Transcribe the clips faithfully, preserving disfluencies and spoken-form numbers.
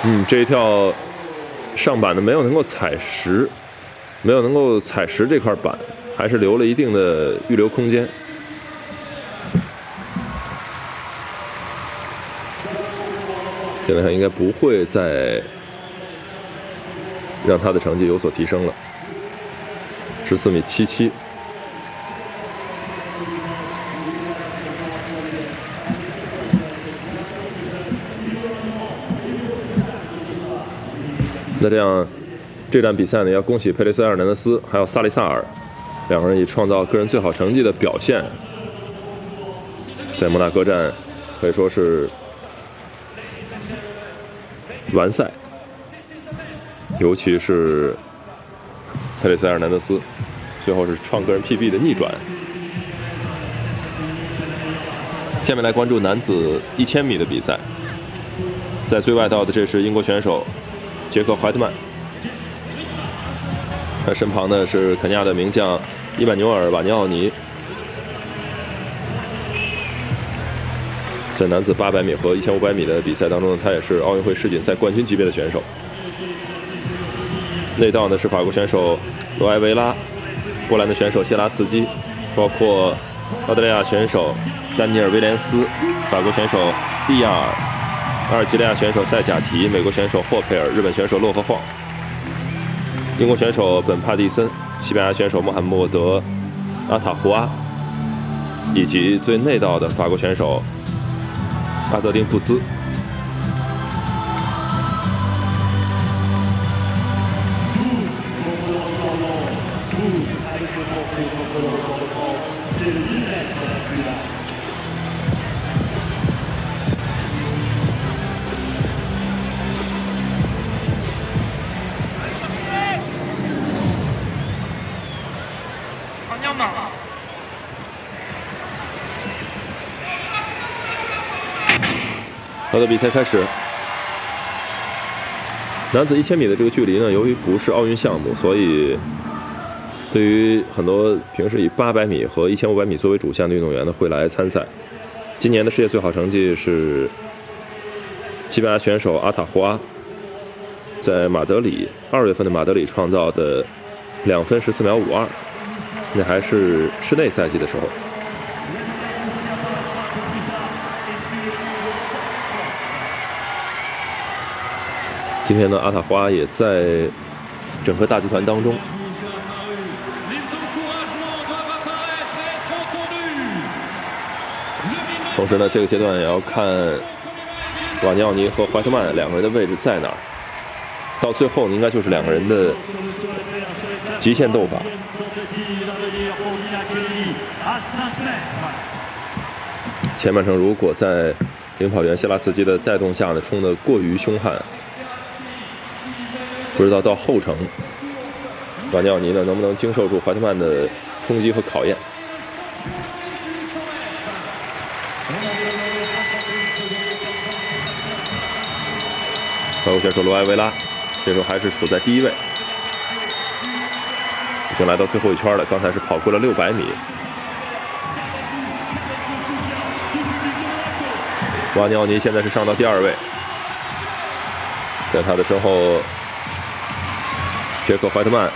嗯，这一跳上板的没有能够踩实，没有能够踩实这块板，还是留了一定的预留空间。基本上应该不会再让他的成绩有所提升了。十四米七七。那这样，这站比赛呢，要恭喜佩雷斯·埃尔南德斯还有萨利萨尔两个人以创造个人最好成绩的表现，在摩纳哥站可以说是完赛，尤其是佩雷斯·埃尔南德斯，最后是创个人 P B 的逆转。下面来关注男子一千米的比赛，在最外道的这是英国选手杰克·怀特曼，他身旁呢是肯尼亚的名将伊曼纽尔·瓦尼奥尼。在男子八百米和一千五百米的比赛当中，他也是奥运会世锦赛冠军级别的选手。内道呢是法国选手罗埃维拉，波兰的选手谢拉茨基，包括澳大利亚选手丹尼尔·威廉斯，法国选手利亚尔，阿尔及利亚选手塞贾提，美国选手霍佩尔，日本选手洛和晃，英国选手本帕蒂森，西班牙选手穆罕默德阿塔胡阿，以及最内道的法国选手阿泽丁布兹。好的，比赛开始。男子一千米的这个距离呢，由于不是奥运项目，所以对于很多平时以八百米和一千五百米作为主项的运动员呢，会来参赛。今年的世界最好成绩是西班牙选手阿塔胡阿在马德里二月份的马德里创造的两分十四秒五二，那还是室内赛季的时候。今天呢，阿塔胡阿也在整个大集团当中。同时呢，这个阶段也要看瓦尼奥尼和怀特曼两个人的位置在哪儿。到最后呢，应该就是两个人的极限斗法。前半程如果在领跑员谢拉茨基的带动下呢，冲得过于凶悍，不知道到后程瓦尼奥尼呢能不能经受住怀特曼的冲击和考验。法国选手罗埃维拉这时候还是处在第一位，已经来到最后一圈了，刚才是跑过了六百米。瓦尼奥尼现在是上到第二位，在他的身后杰克·怀特曼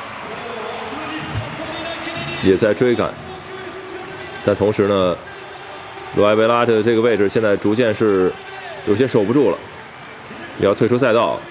也在追赶，但同时呢，罗埃维拉的这个位置现在逐渐是有些守不住了，也要退出赛道。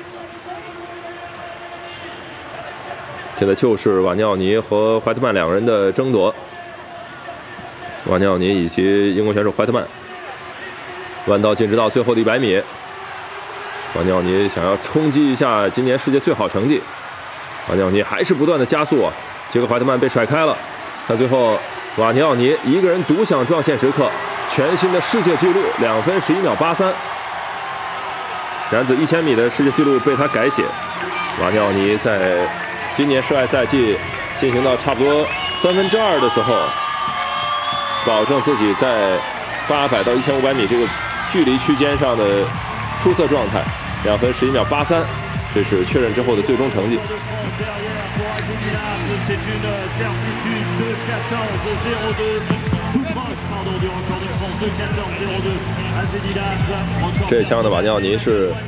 现在就是瓦尼奥尼和怀特曼两个人的争夺，瓦尼奥尼以及英国选手怀特曼。弯道进直道最后的一百米，瓦尼奥尼想要冲击一下今年世界最好成绩，瓦尼奥尼还是不断的加速啊！杰克·怀特曼被甩开了，但最后瓦尼奥尼一个人独享撞线时刻，全新的世界纪录两分十一秒八三，男子一千米的世界纪录被他改写。瓦尼奥尼在今年室外赛季进行到差不多三分之二的时候，保证自己在八百到一千五百米这个距离区间上的出色状态，两分十一秒八三，这是确认之后的最终成绩。这枪的瓦尼奥尼是